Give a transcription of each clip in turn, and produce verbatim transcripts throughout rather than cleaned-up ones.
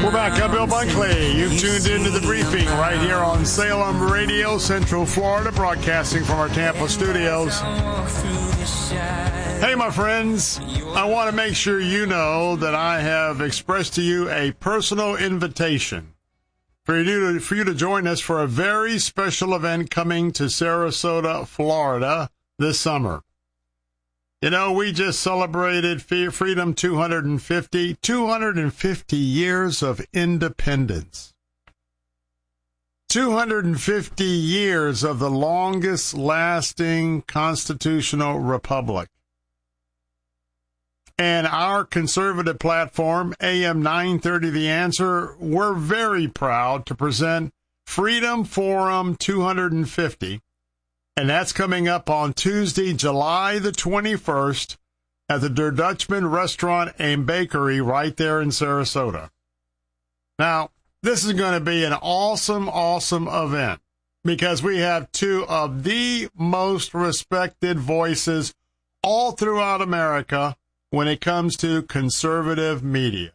We're back. I'm Bill Bunkley. You've tuned into the briefing right here on Salem Radio, Central Florida, broadcasting from our Tampa studios. Hey, my friends, I want to make sure you know that I have expressed to you a personal invitation for you to, for you to join us for a very special event coming to Sarasota, Florida this summer. You know, we just celebrated Freedom two hundred fifty, two hundred fifty years of independence. two hundred fifty years of the longest lasting constitutional republic. And our conservative platform, A M nine thirty The Answer, we're very proud to present Freedom Forum two hundred fifty. And that's coming up on Tuesday, July the twenty-first at the Der Dutchman Restaurant and Bakery right there in Sarasota. Now, this is going to be an awesome, awesome event because we have two of the most respected voices all throughout America when it comes to conservative media.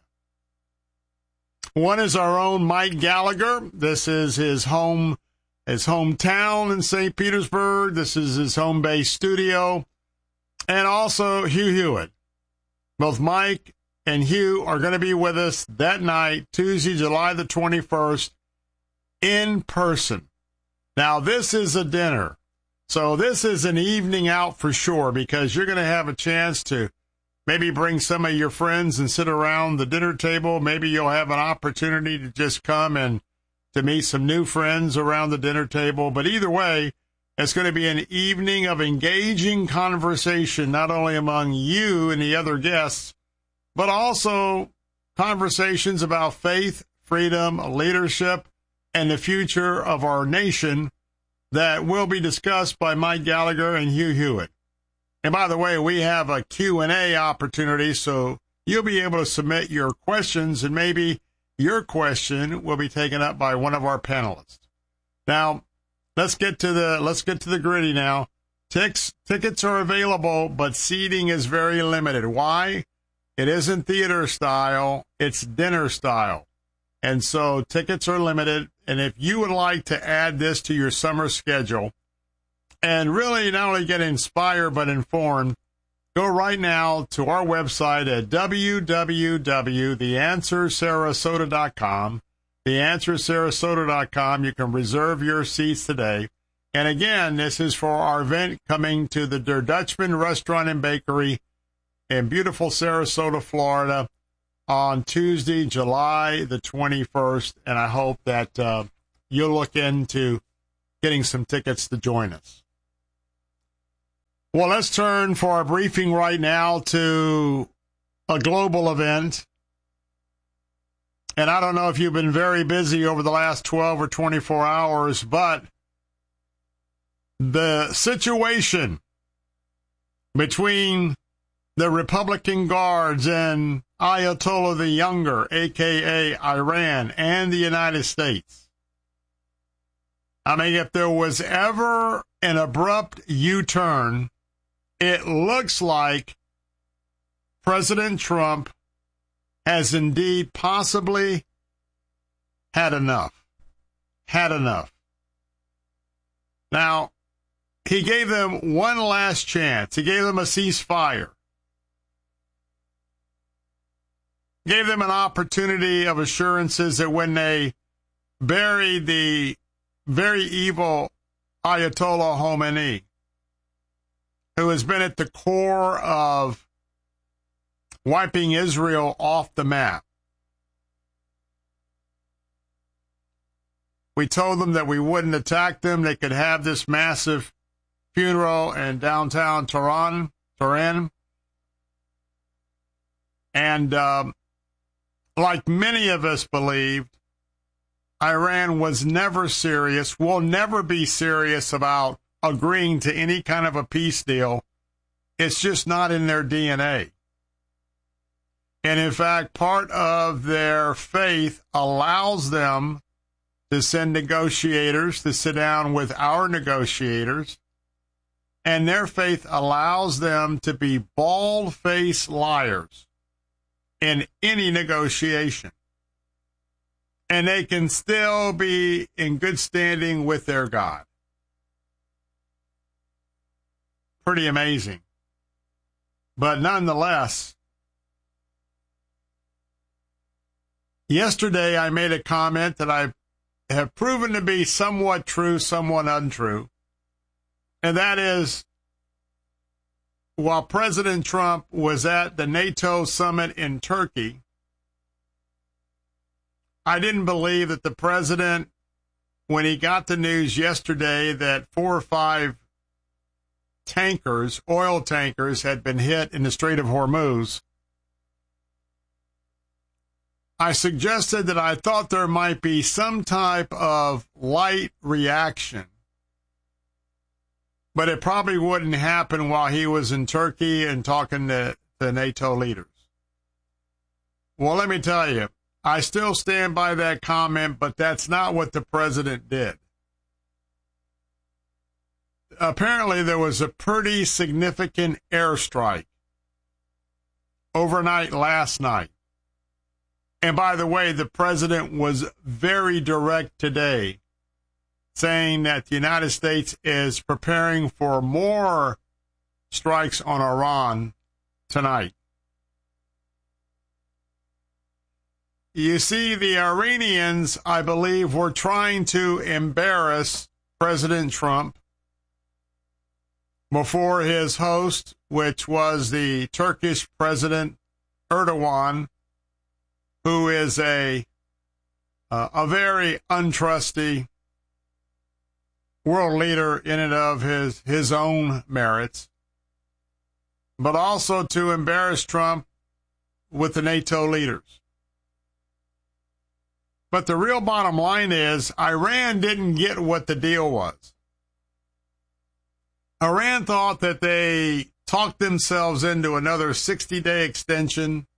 One is our own Mike Gallagher. This is his home His hometown in Saint Petersburg. This is his home-based studio. And also Hugh Hewitt. Both Mike and Hugh are going to be with us that night, Tuesday, July the twenty-first, in person. Now, this is a dinner. So this is an evening out for sure because you're going to have a chance to maybe bring some of your friends and sit around the dinner table. Maybe you'll have an opportunity to just come and to meet some new friends around the dinner table. But either way, it's going to be an evening of engaging conversation, not only among you and the other guests, but also conversations about faith, freedom, leadership, and the future of our nation that will be discussed by Mike Gallagher and Hugh Hewitt. And by the way, we have a Q and A opportunity, so you'll be able to submit your questions and maybe your question will be taken up by one of our panelists. Now, let's get to the let's get to the gritty now. Tix, tickets are available, but seating is very limited. Why? It isn't theater style, it's dinner style. And so tickets are limited. And if you would like to add this to your summer schedule and really not only get inspired but informed, go right now to our website at w w w dot the answer sarasota dot com. the answer sarasota dot com. You can reserve your seats today. And again, this is for our event coming to the Der Dutchman Restaurant and Bakery in beautiful Sarasota, Florida on Tuesday, July the twenty-first. And I hope that uh, you'll look into getting some tickets to join us. Well, let's turn for our briefing right now to a global event. And I don't know if you've been very busy over the last twelve or twenty-four hours, but the situation between the Republican Guards and Ayatollah the Younger, a k a. Iran, and the United States. I mean, if there was ever an abrupt U-turn, it looks like President Trump has indeed possibly had enough. Had enough. Now, he gave them one last chance. He gave them a ceasefire. Gave them an opportunity of assurances that when they buried the very evil Ayatollah Khomeini, who has been at the core of wiping Israel off the map. We told them that we wouldn't attack them. They could have this massive funeral in downtown Tehran. Tehran. And um, like many of us believed, Iran was never serious, will never be serious about agreeing to any kind of a peace deal. It's just not in their D N A. And in fact, part of their faith allows them to send negotiators to sit down with our negotiators. And their faith allows them to be bald-faced liars in any negotiation. and they can still be in good standing with their God. Pretty amazing. But nonetheless, yesterday I made a comment that I have proven to be somewhat true, somewhat untrue. And that is, while President Trump was at the NATO summit in Turkey, I didn't believe that the president, when he got the news yesterday that four or five tankers, oil tankers, had been hit in the Strait of Hormuz, I suggested that I thought there might be some type of light reaction, but it probably wouldn't happen while he was in Turkey and talking to the NATO leaders. Well, let me tell you, I still stand by that comment, but that's not what the president did. Apparently, there was a pretty significant airstrike overnight last night. And by the way, the president was very direct today, saying that the United States is preparing for more strikes on Iran tonight. You see, the Iranians, I believe, were trying to embarrass President Trump before his host, which was the Turkish President Erdogan, who is a uh, a very untrusty world leader in and of his, his own merits, but also to embarrass Trump with the NATO leaders. But the real bottom line is Iran didn't get what the deal was. Iran thought that they talked themselves into another sixty-day extension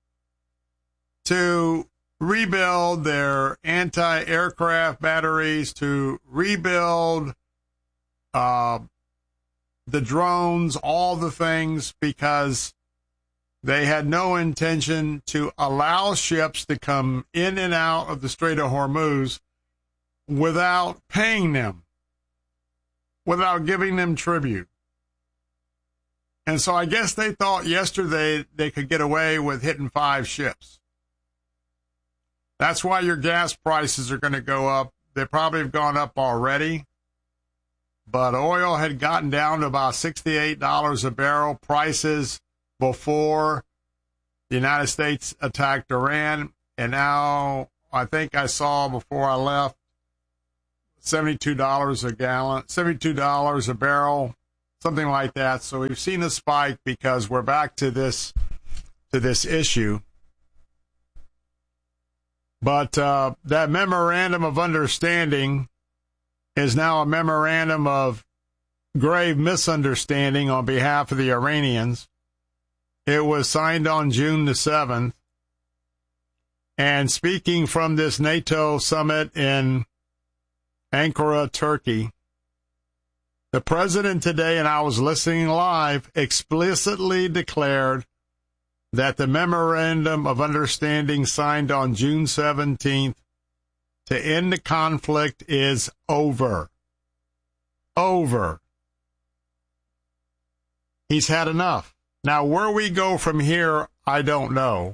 to rebuild their anti-aircraft batteries, to rebuild uh, the drones, all the things, because they had no intention to allow ships to come in and out of the Strait of Hormuz without paying them, without giving them tribute. And so I guess they thought yesterday they could get away with hitting five ships. That's why your gas prices are going to go up. They probably have gone up already. But oil had gotten down to about sixty-eight dollars a barrel prices before the United States attacked Iran. And now I think I saw before I left seventy-two dollars a gallon, seventy-two dollars a barrel, something like that. So we've seen a spike because we're back to this to this issue. But uh, that memorandum of understanding is now a memorandum of grave misunderstanding on behalf of the Iranians. It was signed on June the seventh. And speaking from this NATO summit in Ankara, Turkey, the president today, and I was listening live, explicitly declared that the memorandum of understanding signed on June seventeenth to end the conflict is over. Over. He's had enough. Now, where we go from here, I don't know.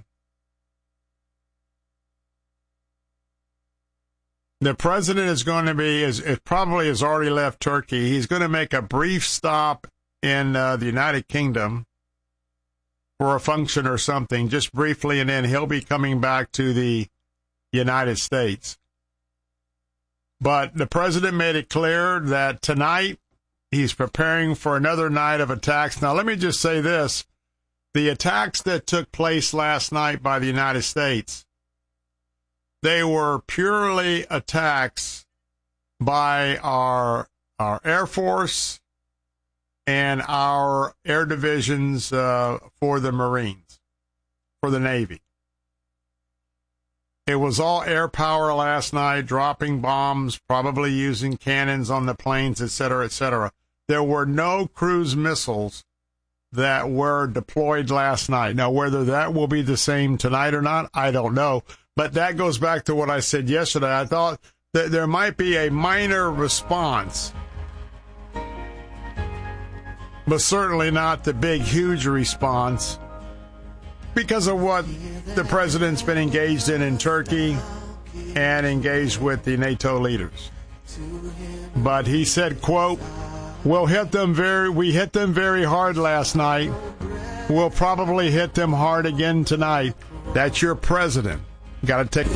The president is going to be, is, is probably has already left Turkey. He's going to make a brief stop in uh, the United Kingdom for a function or something, just briefly, and then he'll be coming back to the United States. But the president made it clear that tonight he's preparing for another night of attacks. Now, let me just say this. The attacks that took place last night by the United States, they were purely attacks by our our Air Force and our air divisions uh, for the Marines, for the Navy. It was all air power last night, dropping bombs, probably using cannons on the planes, et cetera, et cetera. There were no cruise missiles that were deployed last night. Now, whether that will be the same tonight or not, I don't know. But that goes back to what I said yesterday. I thought that there might be a minor response, but certainly not the big, huge response because of what the president's been engaged in in Turkey and engaged with the NATO leaders. But he said, quote, we'll hit them very, we hit them very hard last night. We'll probably hit them hard again tonight. That's your president. Got to take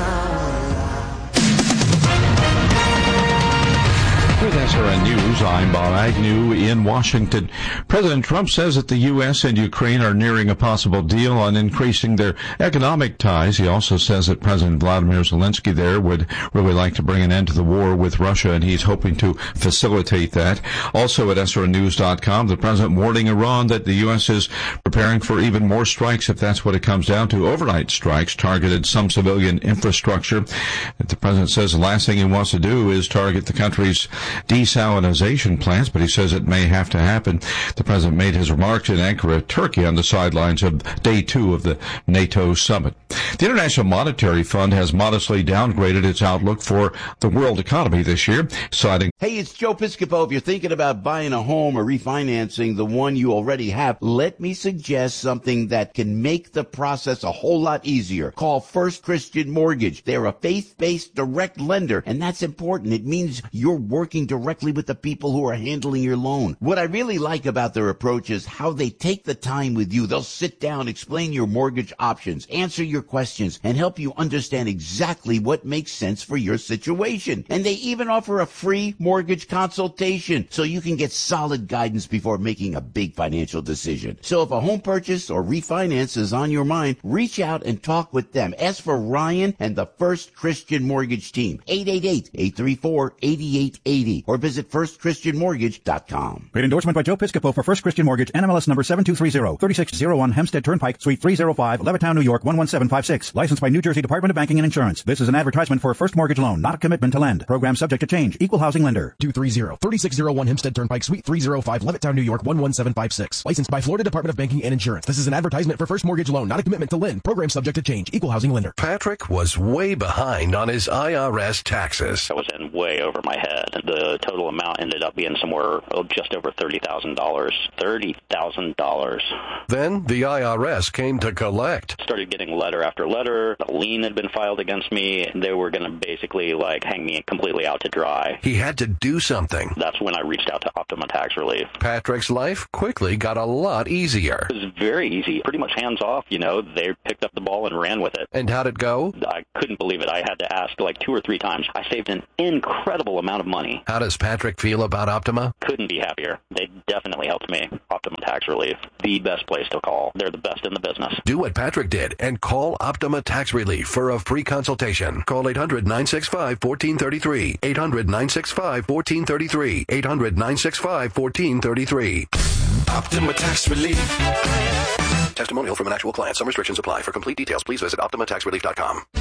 With S R N News, I'm Bob Agnew in Washington. President Trump says that the U S and Ukraine are nearing a possible deal on increasing their economic ties. He also says that President Vladimir Zelensky there would really like to bring an end to the war with Russia, and he's hoping to facilitate that. Also at S R N news dot com, the president warning Iran that the U S is preparing for even more strikes, if that's what it comes down to. Overnight strikes targeted some civilian infrastructure. The president says the last thing he wants to do is target the country's desalinization plants, but he says it may have to happen. The president made his remarks in Ankara, Turkey, on the sidelines of day two of the NATO summit. The International Monetary Fund has modestly downgraded its outlook for the world economy this year, citing... Hey, it's Joe Piscopo. If you're thinking about buying a home or refinancing the one you already have, let me suggest something that can make the process a whole lot easier. Call First Christian Mortgage. They're a faith-based direct lender, and that's important. It means you're working directly with the people who are handling your loan. What I really like about their approach is how they take the time with you. They'll sit down, explain your mortgage options, answer your questions, and help you understand exactly what makes sense for your situation. And they even offer a free mortgage consultation so you can get solid guidance before making a big financial decision. So if a home purchase or refinance is on your mind, reach out and talk with them. Ask for Ryan and the First Christian Mortgage team. eight eight eight, eight three four, eight eight eight zero or visit first christian mortgage dot com. Great endorsement by Joe Piscopo for First Christian Mortgage, N M L S number seven two three zero, thirty-six oh one Hempstead Turnpike, Suite three oh five, Levittown, New York, one one seven five six. Licensed by New Jersey Department of Banking and Insurance. This is an advertisement for a first mortgage loan, not a commitment to lend. Program subject to change. Equal housing lender. two three zero, thirty-six oh one Hempstead Turnpike, Suite three oh five, Levittown, New York, one one seven five six. Licensed by Florida Department of Banking and Insurance. This is an advertisement for first mortgage loan, not a commitment to lend. Program subject to change. Equal housing lender. Patrick was way behind on his I R S taxes. I was in way over my head. The total amount ended up being somewhere oh, just over thirty thousand dollars. thirty thousand dollars. Then the I R S came to collect. Started getting letter after letter. A lien had been filed against me. They were going to basically like hang me completely out to dry. He had to do something. That's when I reached out to Optima Tax Relief. Patrick's life quickly got a lot easier. It was very easy, pretty much hands off. You know, they picked up the ball and ran with it. And how'd it go? I couldn't believe it. I had to ask like two or three times. I saved an incredible amount of money. How does Patrick feel about Optima? Couldn't be happier. They definitely helped me. Optima Tax Relief, the best place to call. They're the best in the business. Do what Patrick did and call Optima Tax Relief for a free consultation. Call eight hundred, nine six five, one four three three. eight hundred, nine six five, one four three three. eight hundred, nine six five, one four three three. Optima Tax Relief. Testimonial from an actual client. Some restrictions apply. For complete details, please visit optima tax relief dot com.